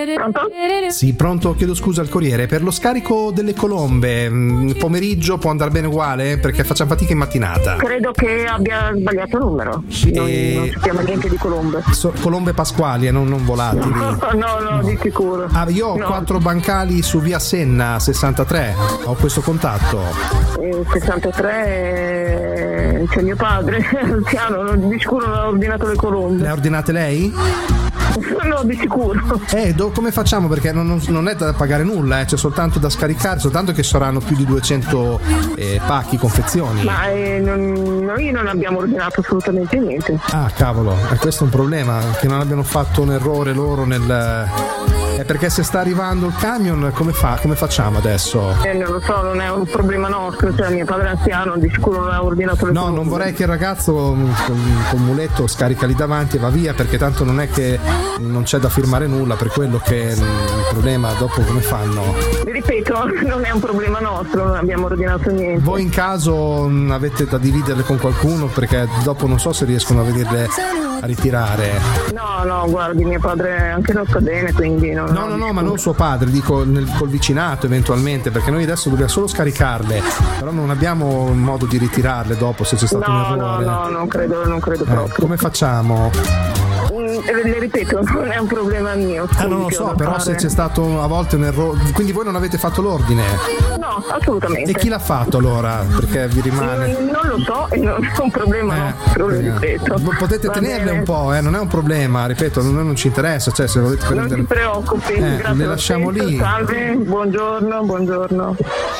Pronto? Sì, pronto, chiedo scusa al corriere. Per lo scarico delle colombe, pomeriggio può andare bene uguale? Perché facciamo fatica in mattinata. Credo che abbia sbagliato numero. Non sappiamo niente di colombe. Colombe pasquali e non volatili. No, di sicuro. Io ho 4 bancali su via Senna 63. Ho questo contatto. 63 c'è mio padre, anziano, di sicuro non ha ordinato le colombe. Le ha ordinate lei? No, di sicuro. Come facciamo? Perché non è da pagare nulla, c'è soltanto da scaricare, soltanto che saranno più di 200 pacchi, confezioni. Ma noi non abbiamo ordinato assolutamente niente. Ah, cavolo, questo è un problema, che non abbiano fatto un errore loro nel... perché se sta arrivando il camion, come facciamo adesso? Non lo so, non è un problema nostro, cioè mio padre è anziano, di sicuro non ha ordinato le colombe. Non vorrei che il ragazzo con muletto scarica lì davanti e va via, perché tanto non è che non c'è da firmare nulla, per quello che il problema dopo come fanno? Ripeto, non è un problema nostro, non abbiamo ordinato niente. Voi in caso avete da dividerle con qualcuno, perché dopo non so se riescono a venirle a ritirare. No, guardi, mio padre anche non sta bene, quindi No, ma non suo padre, dico col vicinato eventualmente, perché noi adesso dobbiamo solo scaricarle, però non abbiamo modo di ritirarle dopo se c'è stato un errore. No, non credo proprio. Come facciamo? Le ripeto, non è un problema mio. Non lo so, però se c'è stato a volte un errore, quindi voi non avete fatto l'ordine? No, assolutamente. E chi l'ha fatto allora? Perché vi rimane? Non lo so e non è un problema nostro, lo ripeto. Potete tenerle un po', non è un problema, ripeto, a noi non ci interessa, cioè se volete prendere... Non ti preoccupi, grazie. Le lasciamo lì. Salve, buongiorno.